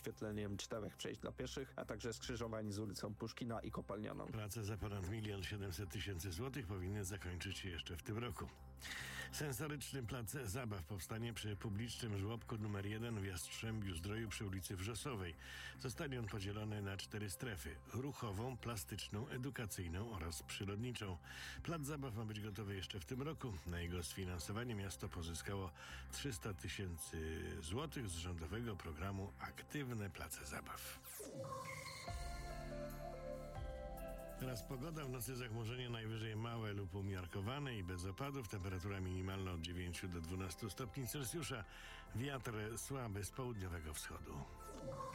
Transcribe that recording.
wyświetleniem 4 przejść dla pieszych, a także skrzyżowań z ulicą Puszkina i Kopalnianą. Prace za ponad 1 700 000 złotych powinny zakończyć się jeszcze w tym roku. Sensoryczny plac zabaw powstanie przy publicznym żłobku nr 1 w Jastrzębiu-Zdroju przy ulicy Wrzosowej. Zostanie on podzielony na 4 strefy: ruchową, plastyczną, edukacyjną oraz przyrodniczą. Plac zabaw ma być gotowy jeszcze w tym roku. Na jego sfinansowanie miasto pozyskało 300 000 złotych z rządowego programu Aktywne Place Zabaw. Teraz pogoda. W nocy zachmurzenie najwyżej małe lub umiarkowane i bez opadów. Temperatura minimalna od 9 do 12 stopni Celsjusza. Wiatr słaby z południowego wschodu.